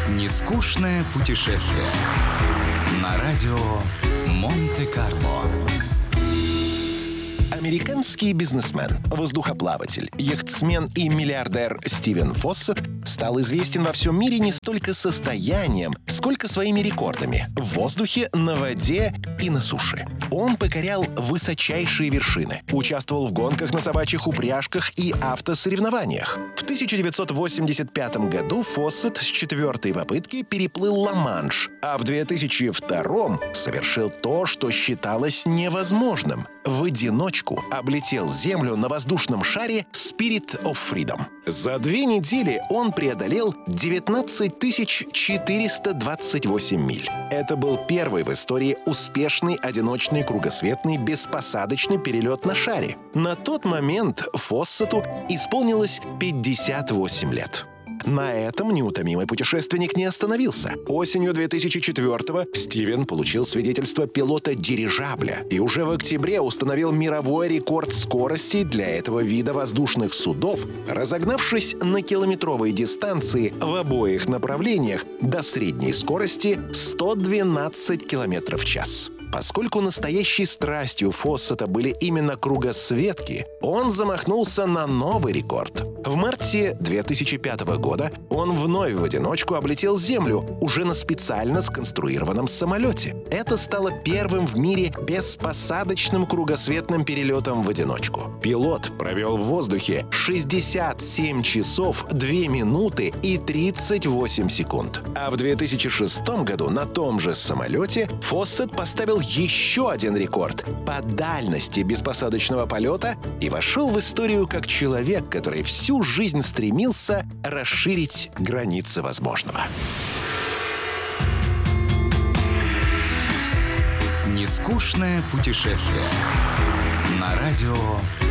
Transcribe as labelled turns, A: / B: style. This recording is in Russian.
A: Нескучное путешествие на радио Монте-Карло.
B: Американский бизнесмен, воздухоплаватель, яхтсмен и миллиардер Стивен Фоссет стал известен во всем мире не столько состоянием, сколько своими рекордами в воздухе, на воде и на суше. Он покорял высочайшие вершины, участвовал в гонках на собачьих упряжках и автосоревнованиях. В 1985 году Фоссет с 4-й попытки переплыл Ла-Манш, а в 2002 совершил то, что считалось невозможным. В одиночку облетел Землю на воздушном шаре Spirit of Freedom. За 2 недели он преодолел 19 428 миль. Это был первый в истории успешный одиночный кругосветный беспосадочный перелет на шаре. На тот момент Фоссету исполнилось 58 лет. На этом неутомимый путешественник не остановился. Осенью 2004-го Стивен получил свидетельство пилота дирижабля и уже в октябре установил мировой рекорд скорости для этого вида воздушных судов, разогнавшись на километровой дистанции в обоих направлениях до средней скорости 112 км в час. Поскольку настоящей страстью Фоссета были именно кругосветки, он замахнулся на новый рекорд. В марте 2005 года он вновь в одиночку облетел Землю уже на специально сконструированном самолете. Это стало первым в мире беспосадочным кругосветным перелетом в одиночку. Пилот провел в воздухе 67 часов 2 минуты и 38 секунд. А в 2006 году на том же самолете Фоссет поставил еще один рекорд по дальности беспосадочного полета и вошел в историю как человек, который всю жизнь стремился расширить границы возможного.
A: Нескучное путешествие на радио